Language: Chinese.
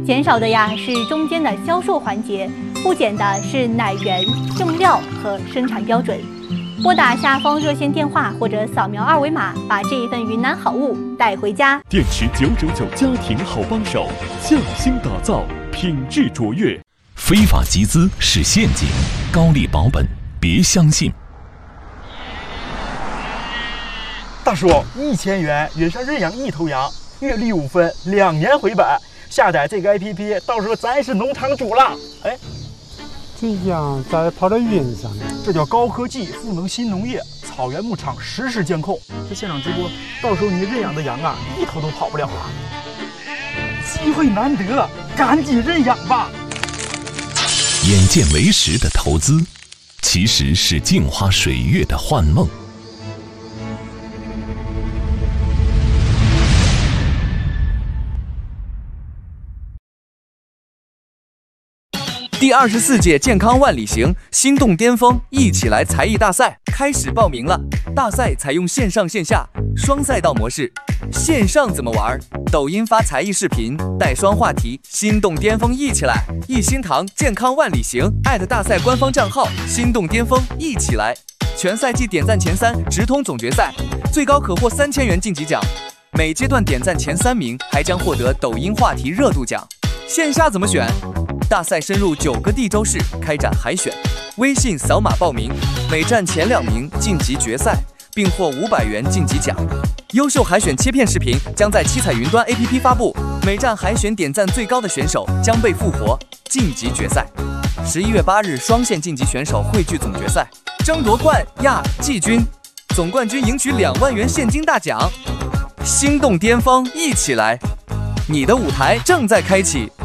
减少的呀是中间的销售环节，不减的是奶源、用料和生产标准。拨打下方热线电话或者扫描二维码，把这一份云南好物带回家。 电池999家庭好帮手，匠心打造，品质卓越。非法集资是陷阱，高利保本别相信。 大叔，1000元约上认养1头羊，月利5分，2年回本。下载这个 APP， 到时候咱是农场主了。哎， 这羊咋跑到云上呢？ 这叫高科技赋能新农业，草原牧场实时监控。这现场直播，到时候你认养的羊啊，1头都跑不了啊！机会难得，赶紧认养吧。 眼见为实的投资，其实是镜花水月的幻梦。 第24届健康万里行心动巅峰一起来才艺大赛开始报名了。大赛采用线上线下双赛道模式。线上怎么玩？抖音发才艺视频，带双话题，心动巅峰一起来。一心堂健康万里行大赛官方账号心动巅峰一起来。全赛季点赞前3直通总决赛，最高可获3000元晋级奖。每阶段点赞前3名还将获得抖音话题热度奖。线下怎么选？大赛深入9个地州市开展海选，微信扫码报名，每站前2名晋级决赛，并获500元晋级奖。优秀海选切片视频将在七彩云端 APP 发布，每站海选点赞最高的选手将被复活晋级决赛。11月8日双线晋级选手汇聚总决赛，争夺冠亚季军，总冠军赢取2万元现金大奖。心动巅峰一起来，你的舞台正在开启。